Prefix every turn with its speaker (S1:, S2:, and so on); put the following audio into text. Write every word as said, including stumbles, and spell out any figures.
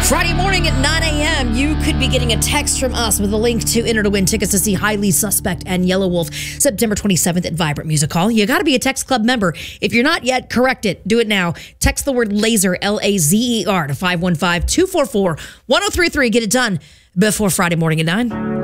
S1: Friday morning at nine a.m., you could be getting a text from us with a link to enter to win tickets to see Highly Suspect and Yellow Wolf September twenty-seventh at Vibrant Music Hall. You got to be a Text Club member. If you're not yet, correct it. Do it now. Text the word LASER, L A Z E R, to five one five, two four four, one oh three three. Get it done before Friday morning at nine.